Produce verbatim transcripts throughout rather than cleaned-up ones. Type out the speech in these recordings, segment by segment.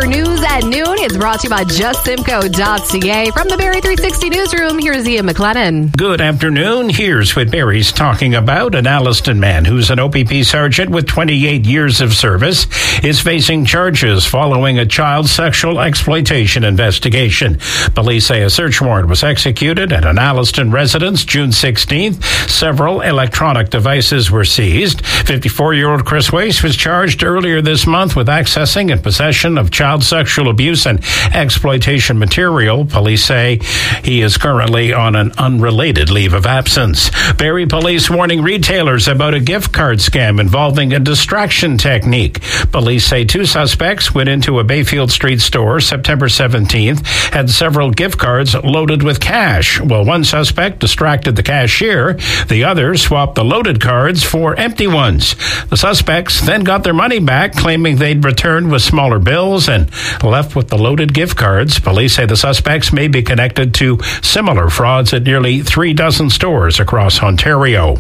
news at noon. It's brought to you by just simco dot c a. From the Barrie three sixty newsroom, here's Ian McLennan. Good afternoon. Here's what Barrie's talking about. An Alliston man who's an O P P sergeant with twenty-eight years of service is facing charges following a child sexual exploitation investigation. Police say a search warrant was executed at an Alliston residence June sixteenth. Several electronic devices were seized. fifty-four-year-old Chris Wace was charged earlier this month with accessing and possession of child sexual abuse and exploitation material. Police say he is currently on an unrelated leave of absence. Barrie police warning retailers about a gift card scam involving a distraction technique. Police say two suspects went into a Bayfield Street store September seventeenth, had several gift cards loaded with cash. Well, one suspect distracted the cashier. The other swapped the loaded cards for empty ones. The suspects then got their money back, claiming they'd returned with smaller bills and left with the loaded gift cards. Police say the suspects may be connected to similar frauds at nearly three dozen stores across Ontario.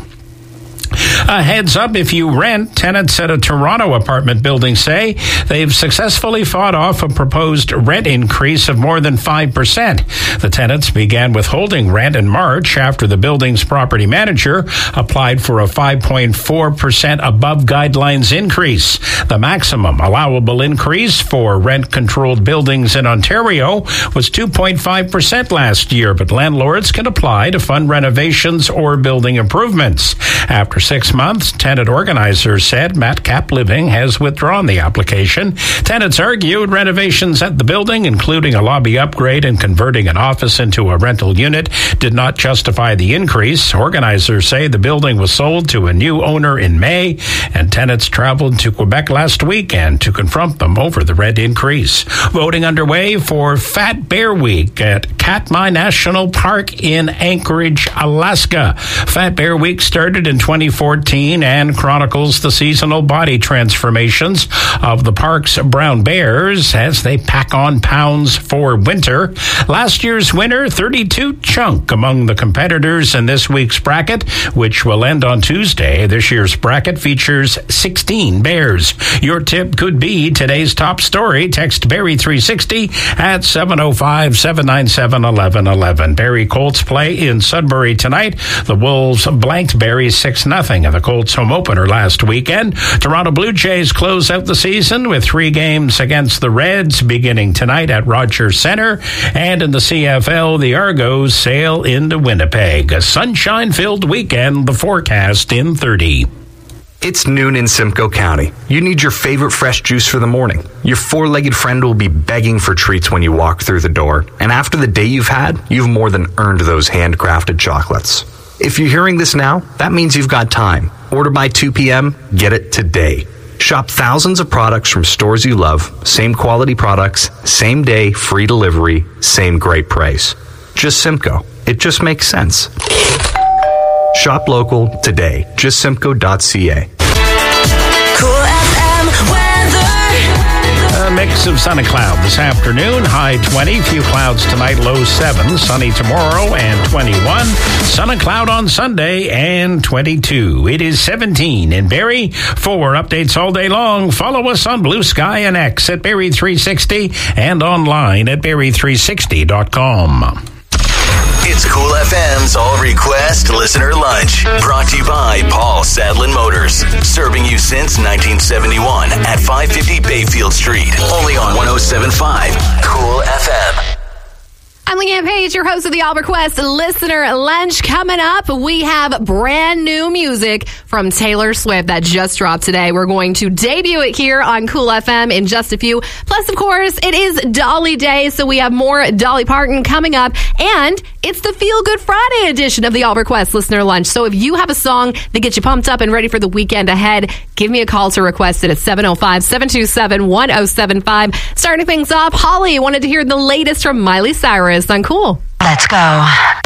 A heads up if you rent. Tenants at a Toronto apartment building say they've successfully fought off a proposed rent increase of more than five percent. The tenants began withholding rent in March after the building's property manager applied for a five point four percent above guidelines increase. The maximum allowable increase for rent-controlled buildings in Ontario was two point five percent last year, but landlords can apply to fund renovations or building improvements. After six months, tenant organizers said Matt Cap Living has withdrawn the application. Tenants argued renovations at the building, including a lobby upgrade and converting an office into a rental unit, did not justify the increase. Organizers say the building was sold to a new owner in May, and tenants traveled to Quebec last weekend to confront them over the rent increase. Voting underway for Fat Bear Week at Katmai National Park in Anchorage, Alaska. Fat Bear Week started in twenty fourteen and chronicles the seasonal body transformations of the park's brown bears as they pack on pounds for winter. Last year's winner, thirty-two Chunk, among the competitors in this week's bracket, which will end on Tuesday. This year's bracket features sixteen bears. Your tip could be today's top story. Text Barrie three sixty at seven oh five, seven nine seven, one one one one. Barrie Colts play in Sudbury tonight. The Wolves blanked Barrie six nothing at the Colts home opener last weekend. Toronto Blue Jays close out the season with three games against the Reds beginning tonight at Rogers Centre. And in the C F L, the Argos sail into Winnipeg. A sunshine-filled weekend, the forecast in thirty. It's noon in Simcoe County. You need your favorite fresh juice for the morning. Your four-legged friend will be begging for treats when you walk through the door. And after the day you've had, you've more than earned those handcrafted chocolates. If you're hearing this now, that means you've got time. Order by two p.m., get it today. Shop thousands of products from stores you love, same quality products, same day, free delivery, same great price. Just Simcoe. It just makes sense. Shop local today. just simco dot c a. Cool F M weather. A mix of sun and cloud this afternoon. High twenty. Few clouds tonight. Low seven. Sunny tomorrow and twenty-one. Sun and cloud on Sunday and twenty-two. It is seventeen in Barrie. For updates all day long, follow us on Blue Sky and X at Barrie three sixty and online at barrie three sixty dot com. It's Cool F M's All Request Listener Lunch. Brought to you by Paul Sadlin Motors. Serving you since nineteen seventy-one at five fifty Bayfield Street. Only on one oh seven point five Cool F M. I'm Leanne Page, your host of the All Request Listener Lunch. Coming up, we have brand new music from Taylor Swift that just dropped today. We're going to debut it here on Cool F M in just a few. Plus, of course, it is Dolly Day, so we have more Dolly Parton coming up. And it's the Feel Good Friday edition of the All Request Listener Lunch. So if you have a song that gets you pumped up and ready for the weekend ahead, give me a call to request it at seven oh five, seven two seven, one oh seven five. Starting things off, Holly wanted to hear the latest from Miley Cyrus on Cool. Let's go.